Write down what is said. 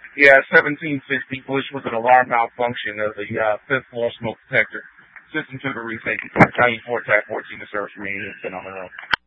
Yeah, 1760 Bush was an alarm malfunction of the fifth floor smoke detector. System took a resafety. 94 TAC 14 to service remaining. It's been on the road.